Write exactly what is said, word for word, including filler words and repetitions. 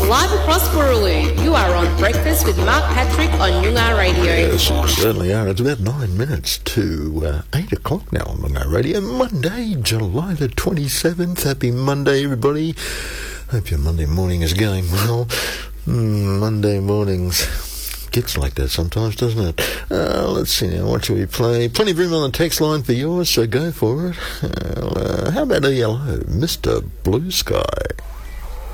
Live across Burraloo, you are on Breakfast with Mark Patrick on Noongar Radio. Yes, we certainly are. It's about nine minutes to uh, eight o'clock now on Noongar Radio. Monday, July the twenty-seventh. Happy Monday, everybody. Hope your Monday morning is going well. Mm, Monday mornings gets like that sometimes, doesn't it? Uh, let's see now, what shall we play? Plenty of room on the text line for yours, so go for it. Uh, uh, how about E L O, Mister Blue Sky?